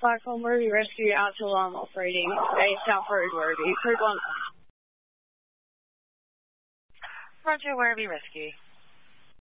Blackphone Werribee Rescue out to operating. South Road Werribee. Code 1. Roger, Werribee Rescue.